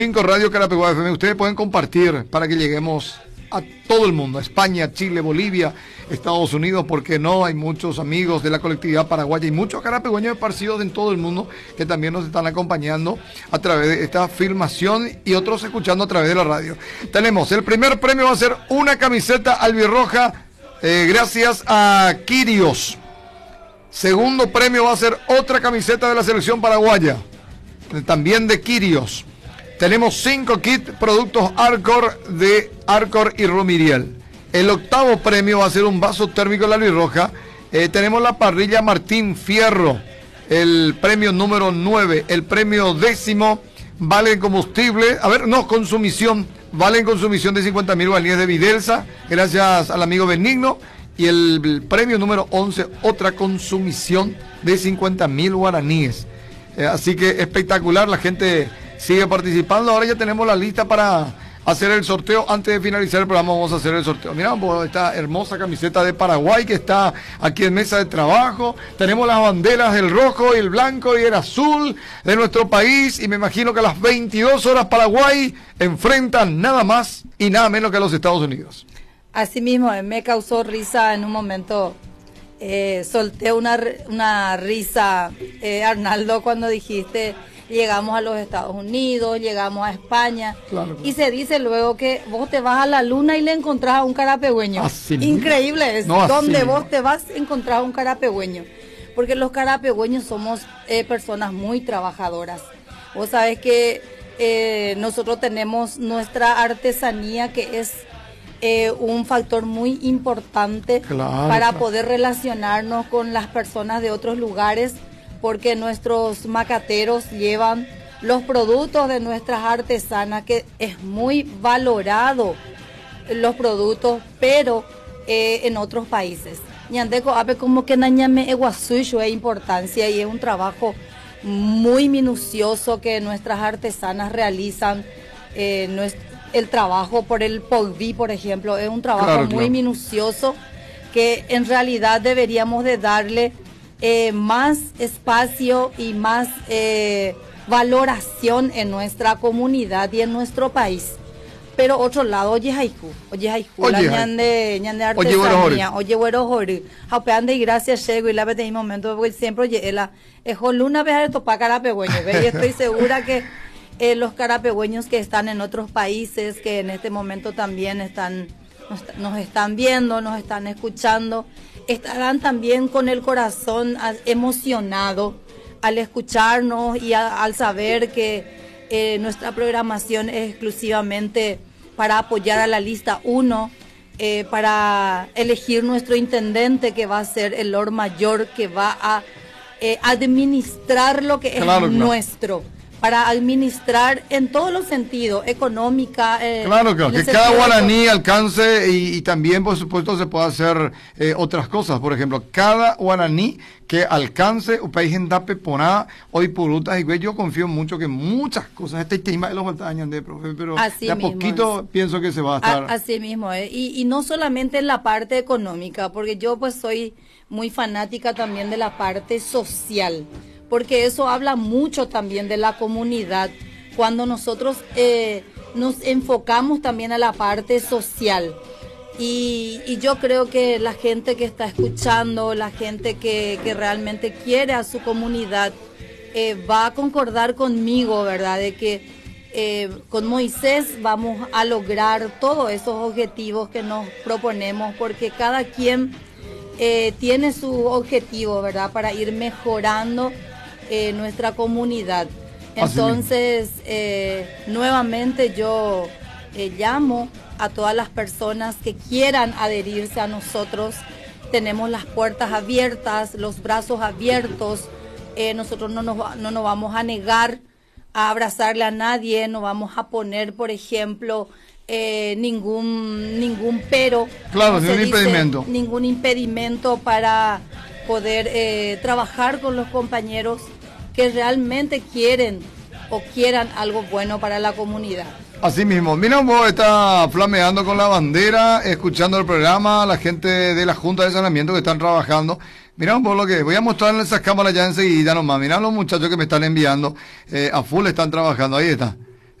Radio Carapeguá FM. Ustedes pueden compartir para que lleguemos a todo el mundo, a España, Chile, Bolivia, Estados Unidos, porque no hay muchos amigos de la colectividad paraguaya y muchos carapegueños esparcidos en todo el mundo que también nos están acompañando a través de esta filmación y otros escuchando a través de la radio. Tenemos, el primer premio va a ser una camiseta albirroja, gracias a Quirios. Segundo premio va a ser otra camiseta de la selección paraguaya, también de Quirios. Tenemos 5 kits productos Arcor de Arcor y Romiriel. El octavo premio va a ser un vaso térmico de la albirroja. Tenemos la parrilla Martín Fierro, el premio número 9. El premio 10º vale en combustible, consumición, vale en consumición de 50.000 guaraníes de Videlsa, gracias al amigo Benigno. Y el premio número 11, otra consumición de 50.000 guaraníes. Así que espectacular, la gente sigue participando. Ahora ya tenemos la lista para hacer el sorteo. Antes de finalizar el programa vamos a hacer el sorteo. Mirá esta hermosa camiseta de Paraguay que está aquí en mesa de trabajo. Tenemos las banderas del rojo y el blanco y el azul de nuestro país. Y me imagino que a las 22 horas Paraguay enfrentan nada más y nada menos que a los Estados Unidos. Así mismo, me causó risa en un momento. Solté una risa, Arnaldo, cuando dijiste: llegamos a los Estados Unidos, llegamos a España, claro. Y se dice luego que vos te vas a la luna y le encontrás a un carapegüeño. Increíble es, no, donde vos te vas encontrás a un carapegüeño, porque los carapegüeños somos personas muy trabajadoras. Vos sabés que nosotros tenemos nuestra artesanía, que es un factor muy importante, claro, para poder relacionarnos con las personas de otros lugares, porque nuestros macateros llevan los productos de nuestras artesanas, que es muy valorado los productos, pero en otros países. Ñandeco ape como que nañame eguasuyo es importancia, y es un trabajo muy minucioso que nuestras artesanas realizan. El trabajo por el polví, por ejemplo, es un trabajo muy minucioso, que en realidad deberíamos de darle más espacio y más valoración en nuestra comunidad y en nuestro país. Pero otro lado, oye haiku, la ñande artesanía, oye güero jori, japeande y gracias llego y la vez en momento, porque siempre oye la luna vez de topar carapegüeño, y estoy segura que los carapegüeños que están en otros países, que en este momento también nos están viendo, nos están escuchando, estarán también con el corazón emocionado al escucharnos y al saber que nuestra programación es exclusivamente para apoyar a la lista 1, para elegir nuestro intendente, que va a ser el Lord Mayor, que va a administrar lo que es nuestro. Para administrar en todos los sentidos, económica. Claro, que cada guaraní alcance y también, por supuesto, se puede hacer otras cosas. Por ejemplo, cada guaraní que alcance un país en dape poná hoy purutas y yo confío mucho que muchas cosas, este tema de los montañas de profe, pero así de a poquito pienso que se va a estar. Así mismo, y no solamente en la parte económica, porque yo pues soy muy fanática también de la parte social, porque eso habla mucho también de la comunidad, cuando nosotros nos enfocamos también a la parte social. Y yo creo que la gente que está escuchando, la gente que realmente quiere a su comunidad, va a concordar conmigo, ¿verdad? De que con Moisés vamos a lograr todos esos objetivos que nos proponemos, porque cada quien tiene su objetivo, ¿verdad? Para ir mejorando nuestra comunidad. Entonces, nuevamente yo llamo a todas las personas que quieran adherirse a nosotros. Tenemos las puertas abiertas, los brazos abiertos. Nosotros no nos vamos a negar a abrazarle a nadie, no vamos a poner, por ejemplo, ningún pero. Claro, ningún impedimento. Ningún impedimento para poder trabajar con los compañeros que realmente quieren o quieran algo bueno para la comunidad. Así mismo, mira, vos está flameando con la bandera, escuchando el programa, la gente de la Junta de Saneamiento que están trabajando. Mira un poco lo que voy a mostrarles esas cámaras ya enseguida nomás. Mirá los muchachos que me están enviando, a full están trabajando, ahí está.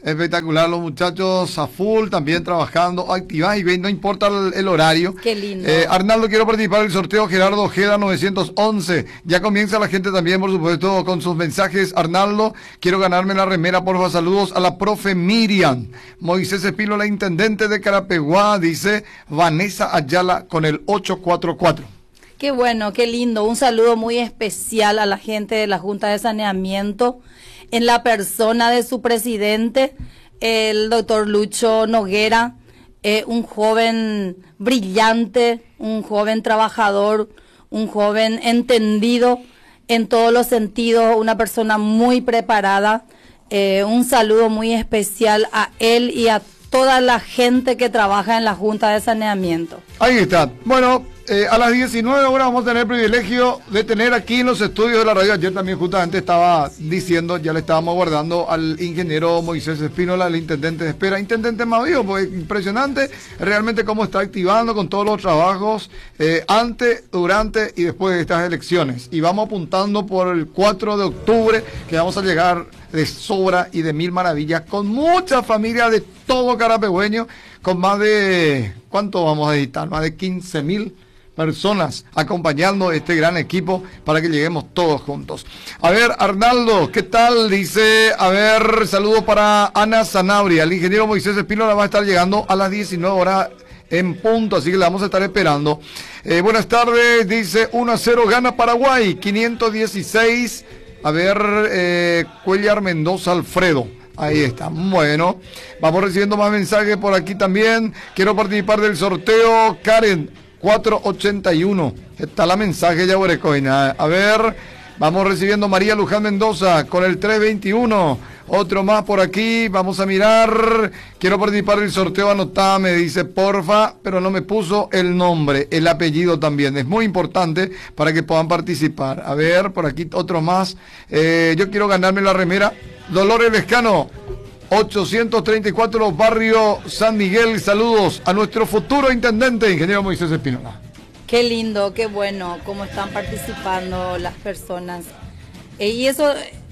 Espectacular, los muchachos a full, también trabajando, activados y no importa el horario. Qué lindo. Arnaldo, quiero participar del sorteo Gerardo Ojeda 911. Ya comienza la gente también, por supuesto, con sus mensajes. Arnaldo, quiero ganarme la remera, porfa. Saludos a la profe Miriam. Moisés Espino, la intendente de Carapeguá, dice Vanessa Ayala con el 844. Qué bueno, qué lindo. Un saludo muy especial a la gente de la Junta de Saneamiento, en la persona de su presidente, el doctor Lucho Noguera, un joven brillante, un joven trabajador, un joven entendido en todos los sentidos, una persona muy preparada. Un saludo muy especial a él y a toda la gente que trabaja en la Junta de Saneamiento. Ahí está. Bueno, a las 19 horas vamos a tener el privilegio de tener aquí en los estudios de la radio. Ayer también justamente estaba diciendo, ya le estábamos guardando al ingeniero Moisés Espínola, el intendente de Espera. Intendente Mavío, pues impresionante realmente cómo está activando con todos los trabajos antes, durante y después de estas elecciones. Y vamos apuntando por el 4 de octubre, que vamos a llegar de sobra y de mil maravillas, con muchas familias de todo Carapegüeño, con más de, ¿cuánto vamos a editar? Más de 15.000 personas acompañando este gran equipo para que lleguemos todos juntos. A ver, Arnaldo, ¿qué tal? Dice, a ver, saludo para Ana Sanabria. El ingeniero Moisés Espínola va a estar llegando a las 19 horas en punto, así que la vamos a estar esperando. Buenas tardes, dice 1-0 gana Paraguay, 516. A ver, Cuellar Mendoza Alfredo. Ahí está. Bueno, vamos recibiendo más mensajes por aquí también. Quiero participar del sorteo. Karen 481. Está la mensaje ya, Borecoina. A ver, vamos recibiendo María Luján Mendoza con el 321. Otro más por aquí. Vamos a mirar. Quiero participar del sorteo. Anotá, me dice, porfa, pero no me puso el nombre, el apellido también. Es muy importante para que puedan participar. A ver, por aquí otro más. Yo quiero ganarme la remera. Dolores Lescano, 834 Barrio San Miguel. Saludos a nuestro futuro intendente, ingeniero Moisés Espínola. Qué lindo, qué bueno cómo están participando las personas. Y eso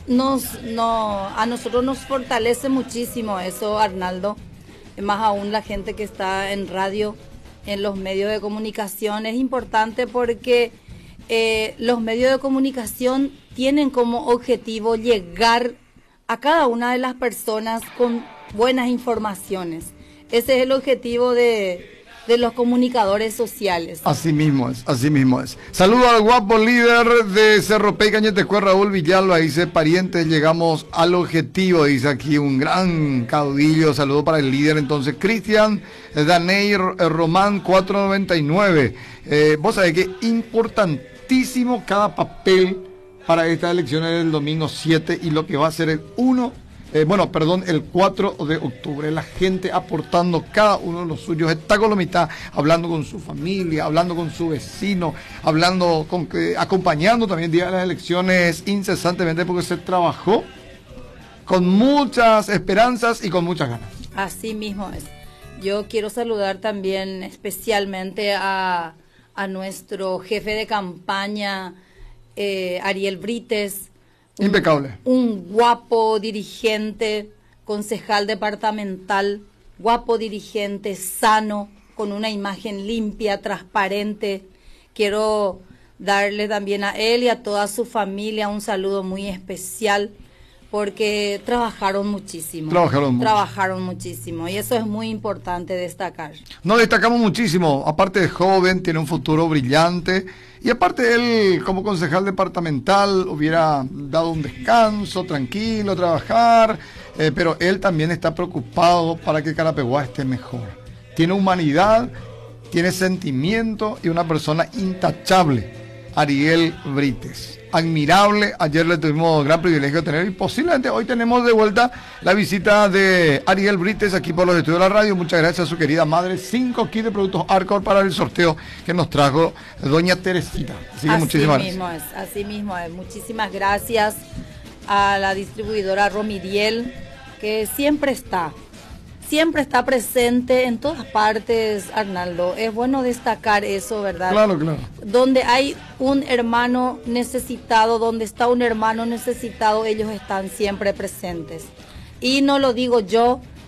a nosotros nos fortalece muchísimo eso, Arnaldo. Más aún la gente que está en radio, en los medios de comunicación. Es importante porque los medios de comunicación tienen como objetivo llegar a cada una de las personas con buenas informaciones. Ese es el objetivo de los comunicadores sociales. Así mismo es, así mismo es. Saludo al guapo líder de Cerro Pey, Cañetecue, Raúl Villalba, dice, parientes, llegamos al objetivo, dice aquí un gran caudillo. Saludo para el líder entonces, Cristian Daney Román 499. Vos sabés que importantísimo cada papel para estas elecciones del domingo 7 y lo que va a ser el 4 de octubre. La gente aportando cada uno de los suyos, está con la mitad, hablando con su familia, hablando con su vecino, acompañando también día de las elecciones incesantemente, porque se trabajó con muchas esperanzas y con muchas ganas. Así mismo es. Yo quiero saludar también especialmente a nuestro jefe de campaña, Ariel Brites. Impecable. Un guapo dirigente, concejal departamental, guapo dirigente, sano, con una imagen limpia, transparente. Quiero darle también a él y a toda su familia un saludo muy especial, porque trabajaron muchísimo. Trabajaron muchísimo y eso es muy importante destacar. No, destacamos muchísimo. Aparte de joven, tiene un futuro brillante. Y aparte él, como concejal departamental, hubiera dado un descanso, tranquilo, trabajar. Pero él también está preocupado para que Carapeguá esté mejor. Tiene humanidad, tiene sentimiento y una persona intachable. Ariel Brites. Admirable, ayer le tuvimos gran privilegio de tener y posiblemente hoy tenemos de vuelta la visita de Ariel Brites aquí por los estudios de la radio. Muchas gracias a su querida madre, 5 kits de productos Arcor para el sorteo que nos trajo doña Teresita. Así que muchísimas gracias. Así mismo es. Muchísimas gracias a la distribuidora Romidiel, que siempre está presente en todas partes, Arnaldo. Es bueno destacar eso, ¿verdad? Claro, claro. Donde hay un hermano necesitado, donde está un hermano necesitado, ellos están siempre presentes. Y no lo digo yo,